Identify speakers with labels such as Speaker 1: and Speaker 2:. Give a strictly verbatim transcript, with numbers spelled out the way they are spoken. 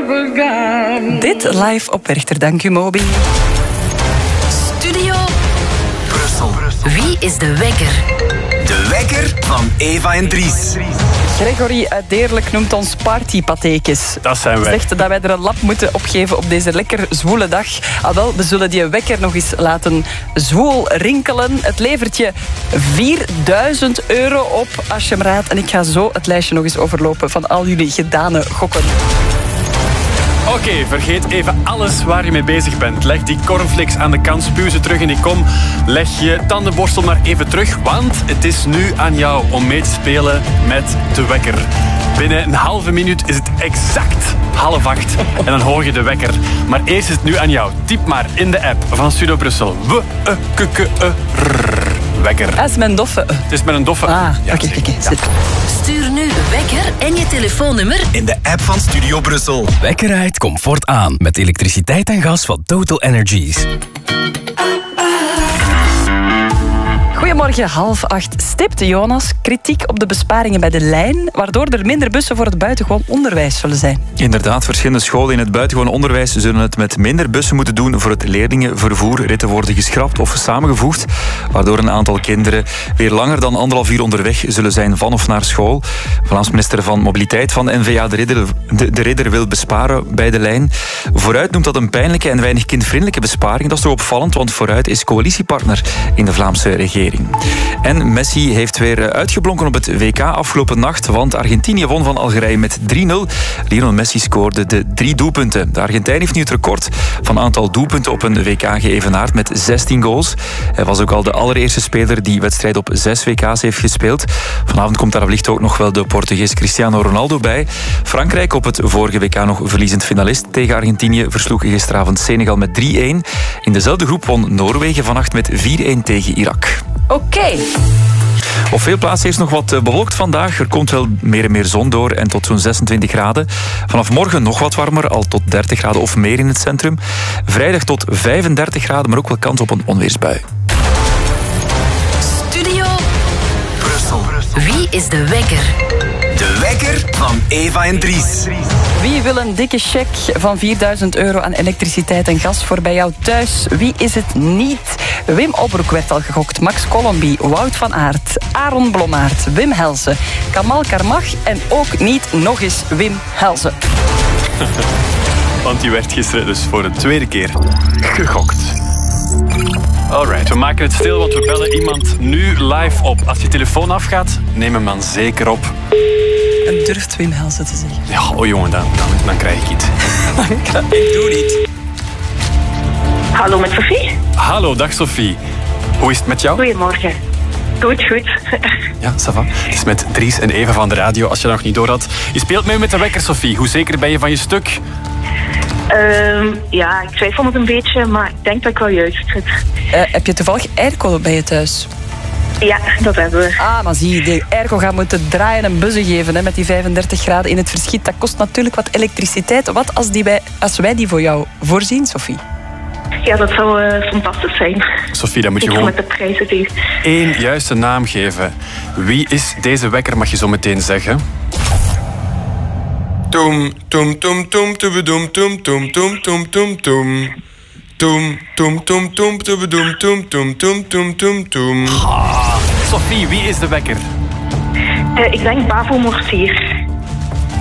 Speaker 1: overgaan.
Speaker 2: Dit live op Werchter. Dank u, Moby.
Speaker 3: Studio Brussel. Wie is de wekker?
Speaker 4: De wekker van Eva en Dries.
Speaker 2: Gregory uit Deerlijk noemt ons partypathekes.
Speaker 5: Dat zijn wij.
Speaker 2: Zegt dat wij er een lap moeten opgeven op deze lekker zwoele dag. Ah, wel, we zullen die wekker nog eens laten zwoel rinkelen. Het levert je vierduizend euro op als je hem raadt. En ik ga zo het lijstje nog eens overlopen van al jullie gedane gokken.
Speaker 5: Oké, okay, vergeet even alles waar je mee bezig bent. Leg die cornflakes aan de kant, spuw ze terug in die kom. Leg je tandenborstel maar even terug, want het is nu aan jou om mee te spelen met de wekker. Binnen een halve minuut is het exact half acht en dan hoor je de wekker. Maar eerst is het nu aan jou. Typ maar in de app van Studio Brussel. W, e, k, k, e, rrr. Wekker.
Speaker 2: Dat is mijn doffe.
Speaker 5: Het is met een doffe.
Speaker 2: Ah,
Speaker 5: ja,
Speaker 2: oké, oké.
Speaker 3: Stuur nu de wekker en je telefoonnummer
Speaker 4: in de app van Studio Brussel.
Speaker 6: Wekker rijdt comfort aan met elektriciteit en gas van Total Energies.
Speaker 2: Goedemorgen, half acht. Stipt Jonas kritiek op de besparingen bij de lijn, waardoor er minder bussen voor het buitengewoon onderwijs zullen zijn.
Speaker 7: Inderdaad, verschillende scholen in het buitengewoon onderwijs zullen het met minder bussen moeten doen voor het leerlingenvervoer. Ritten worden geschrapt of samengevoegd, waardoor een aantal kinderen weer langer dan anderhalf uur onderweg zullen zijn van of naar school. Vlaams minister van Mobiliteit van N V A de Ridder, de, de Ridder wil besparen bij de lijn. Vooruit noemt dat een pijnlijke en weinig kindvriendelijke besparing. Dat is toch opvallend, want Vooruit is coalitiepartner in de Vlaamse regering. En Messi heeft weer uitgeblonken op het W K afgelopen nacht, want Argentinië won van Algerije met drie nul. Lionel Messi scoorde de drie doelpunten. De Argentijn heeft nu het record van aantal doelpunten op een W K geëvenaard met zestien goals. Hij was ook al de allereerste speler die wedstrijd op zes W K's heeft gespeeld. Vanavond komt daar wellicht ook nog wel de Portugees Cristiano Ronaldo bij. Frankrijk, op het vorige W K nog verliezend finalist tegen Argentinië, versloeg gisteravond Senegal met drie één. In dezelfde groep won Noorwegen vannacht met vier één tegen Irak.
Speaker 2: Oké. Okay.
Speaker 7: Op veel plaatsen is nog wat bewolkt vandaag. Er komt wel meer en meer zon door en tot zo'n zesentwintig graden. Vanaf morgen nog wat warmer, al tot dertig graden of meer in het centrum. Vrijdag tot vijfendertig graden, maar ook wel kans op een onweersbui.
Speaker 3: Studio Brussel. Wie is de wekker?
Speaker 4: De wekker van Eva en Dries.
Speaker 2: Wie wil een dikke cheque van vierduizend euro aan elektriciteit en gas voor bij jou thuis? Wie is het niet? Wim Opbroek werd al gegokt, Max Colomby, Wout van Aert, Aaron Blommaert, Wim Helsen, Kamal Karmach en ook niet nog eens Wim Helsen.
Speaker 5: Want die werd gisteren dus voor de tweede keer gegokt. Alright, we maken het stil, want we bellen iemand nu live op. Als je telefoon afgaat, neem hem dan zeker op.
Speaker 2: En durft Wim Helsen te zeggen?
Speaker 5: Ja, oh jongen, dan, dan, dan krijg ik iets.
Speaker 2: Ik doe niet.
Speaker 8: Hallo met Sophie.
Speaker 5: Hallo, dag Sophie. Hoe is het met jou?
Speaker 8: Goedemorgen. Goed, goed.
Speaker 5: Ja, ça va. Het is met Dries en Eva van de radio, als je dat nog niet door had. Je speelt mee met de wekker, Sophie. Hoe zeker ben je van je stuk?
Speaker 8: Um, ja, ik twijfel het een beetje, maar ik denk dat ik wel juist zit.
Speaker 2: Uh, heb je toevallig airco bij je thuis?
Speaker 8: Ja, dat hebben we.
Speaker 2: Ah, maar zie je, de airco gaat moeten draaien en buzzen geven hè, met die vijfendertig graden in het verschiet. Dat kost natuurlijk wat elektriciteit. Wat als, die wij, als wij die voor jou voorzien, Sophie?
Speaker 8: Ja, dat zou uh, fantastisch zijn.
Speaker 5: Sophie, dan moet je
Speaker 8: ik
Speaker 5: gewoon
Speaker 8: met de prijzen die...
Speaker 5: één juiste naam geven. Wie is deze wekker, mag je zo meteen zeggen.
Speaker 9: Toem, toem, toem, toem, toebedoem, toem, toem, toem, toem, toem, toem. Toem, toem, toem, toem, toebedoem, toem, toem, toem, toem, toem, toem.
Speaker 5: Sophie, wie is de wekker?
Speaker 8: Uh, ik denk Bavo Mortier.